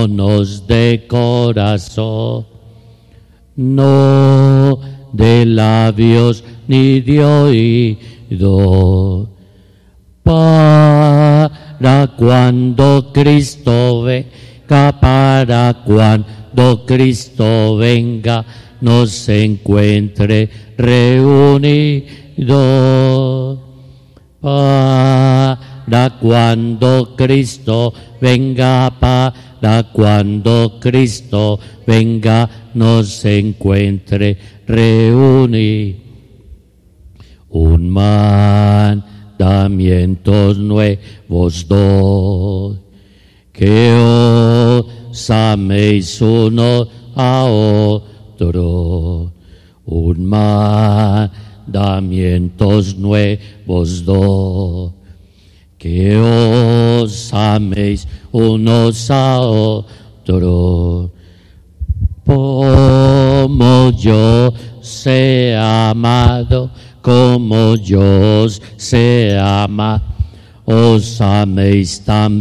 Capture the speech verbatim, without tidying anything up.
amémonos de corazón, no de labios ni de oído, para cuando Cristo venga, para cuando Cristo venga, nos encuentre reunidos. Para cuando Cristo venga, para cuando Cristo venga, nos encuentre reunidos. Un mandamientos nuevos doy, que os améis uno a otro. Un mandamientos nuevos doy, que os améis unos a otros, como yo sea amado, como yo os sea amado, os améis también